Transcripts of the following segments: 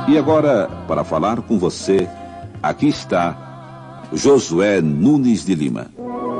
E agora, para falar com você, aqui está Josué Nunes de Lima.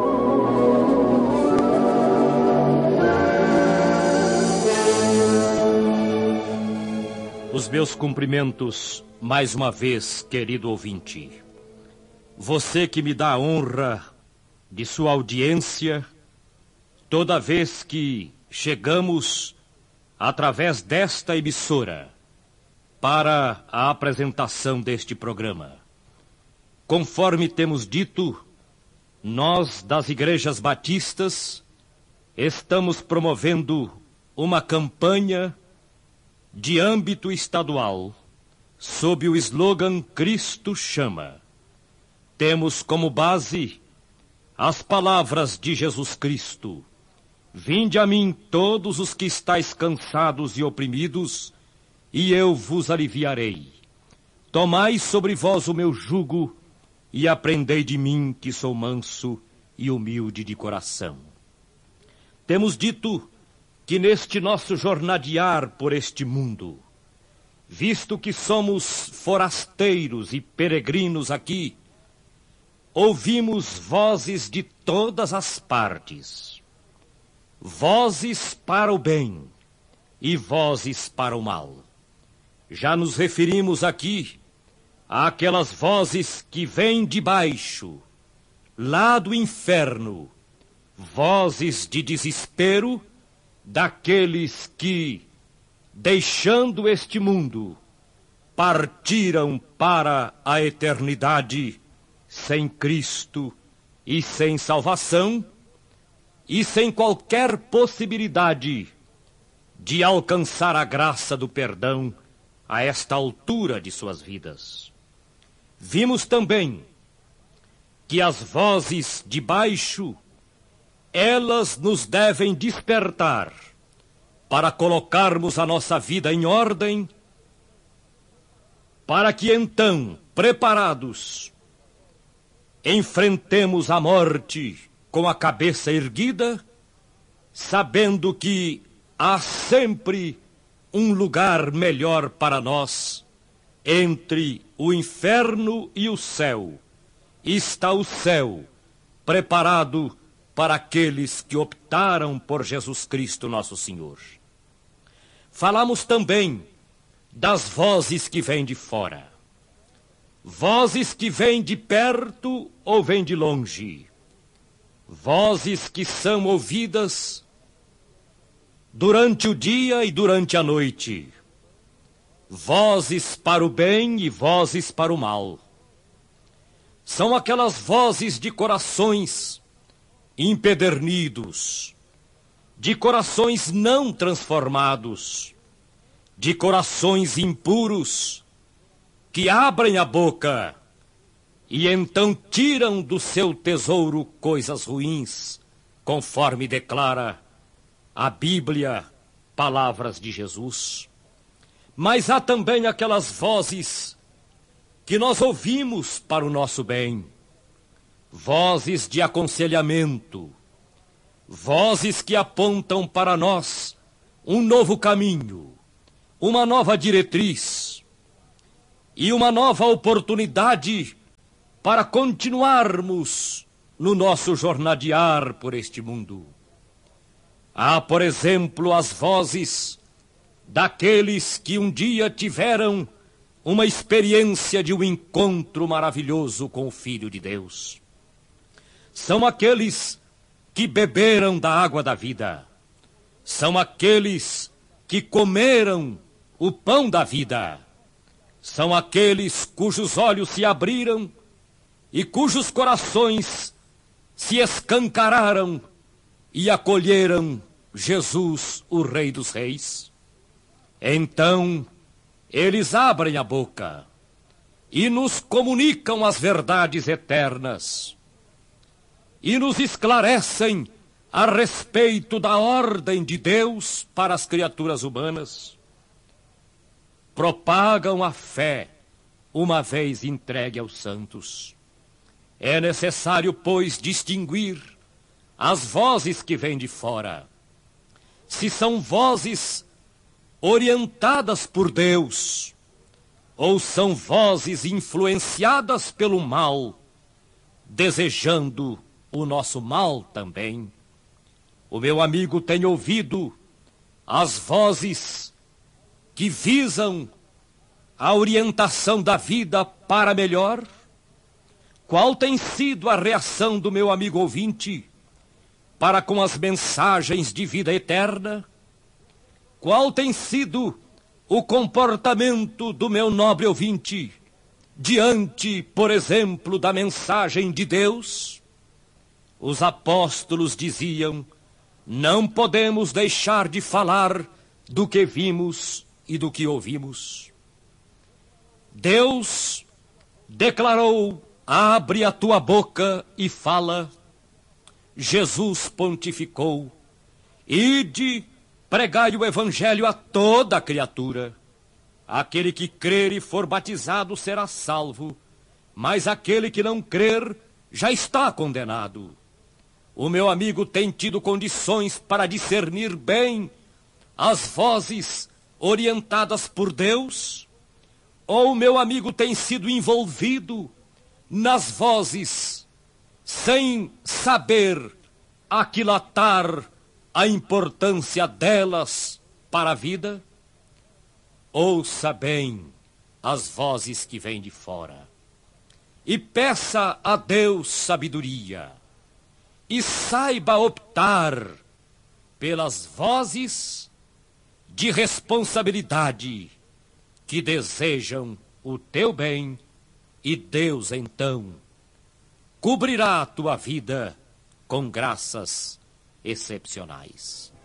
Os meus cumprimentos, mais uma vez, querido ouvinte. Você que me dá a honra de sua audiência, toda vez que chegamos, através desta emissora, para a apresentação deste programa. Conforme temos dito, nós das igrejas batistas estamos promovendo uma campanha de âmbito estadual sob o slogan Cristo Chama. Temos como base as palavras de Jesus Cristo: Vinde a mim todos os que estáis cansados e oprimidos, e eu vos aliviarei. Tomai sobre vós o meu jugo e aprendei de mim, que sou manso e humilde de coração. Temos dito que neste nosso jornadear por este mundo, visto que somos forasteiros e peregrinos aqui, ouvimos vozes de todas as partes, vozes para o bem e vozes para o mal. Já nos referimos aqui àquelas vozes que vêm de baixo, lá do inferno, vozes de desespero daqueles que, deixando este mundo, partiram para a eternidade sem Cristo e sem salvação e sem qualquer possibilidade de alcançar a graça do perdão a esta altura de suas vidas. Vimos também que as vozes de baixo, elas nos devem despertar para colocarmos a nossa vida em ordem, para que então, preparados, enfrentemos a morte com a cabeça erguida, sabendo que há sempre um lugar melhor para nós. Entre o inferno e o céu está o céu, preparado para aqueles que optaram por Jesus Cristo nosso Senhor. Falamos também das vozes que vêm de fora. Vozes que vêm de perto ou vêm de longe. Vozes que são ouvidas durante o dia e durante a noite. Vozes para o bem e vozes para o mal. São aquelas vozes de corações empedernidos, de corações não transformados, de corações impuros, que abrem a boca e então tiram do seu tesouro coisas ruins, conforme declara a Bíblia, palavras de Jesus. Mas há também aquelas vozes que nós ouvimos para o nosso bem, vozes de aconselhamento, vozes que apontam para nós um novo caminho, uma nova diretriz e uma nova oportunidade para continuarmos no nosso jornadear por este mundo. Há, por exemplo, as vozes daqueles que um dia tiveram uma experiência de um encontro maravilhoso com o Filho de Deus. São aqueles que beberam da água da vida. São aqueles que comeram o pão da vida. São aqueles cujos olhos se abriram e cujos corações se escancararam e acolheram Jesus, o Rei dos Reis. Então, eles abrem a boca e nos comunicam as verdades eternas e nos esclarecem a respeito da ordem de Deus para as criaturas humanas. Propagam a fé, uma vez entregue aos santos. É necessário, pois, distinguir as vozes que vêm de fora. Se são vozes orientadas por Deus, ou são vozes influenciadas pelo mal, desejando o nosso mal também? O meu amigo tem ouvido as vozes que visam a orientação da vida para melhor? Qual tem sido a reação do meu amigo ouvinte para com as mensagens de vida eterna? Qual tem sido o comportamento do meu nobre ouvinte diante, por exemplo, da mensagem de Deus? Os apóstolos diziam: não podemos deixar de falar do que vimos e do que ouvimos. Deus declarou: abre a tua boca e fala. Jesus pontificou: ide, pregai o evangelho a toda a criatura. Aquele que crer e for batizado será salvo, mas aquele que não crer já está condenado. O meu amigo tem tido condições para discernir bem as vozes orientadas por Deus? Ou o meu amigo tem sido envolvido nas vozes sem saber aquilatar a importância delas para a vida? Ouça bem as vozes que vêm de fora e peça a Deus sabedoria e saiba optar pelas vozes de responsabilidade que desejam o teu bem, e Deus então cobrirá a tua vida com graças excepcionais.